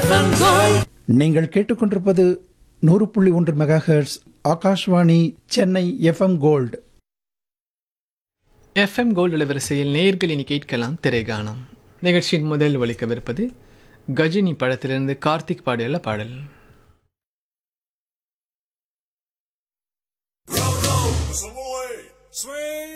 நீங்கள் கேட்டுக்கொண்டிருப்பது 100.1 megahertz Akashvani Chennai FM gold. FM gold அலைவரிசையில் நேயர்கள் இனி கேட்கலாம் திரைகானம். நிகழ்ச்சியின் முதல் ஒலிக்கவிருப்பது கஜினி படத்திலிருந்து கார்த்திக் பாடியுள்ள பாடல். Savoy, swing.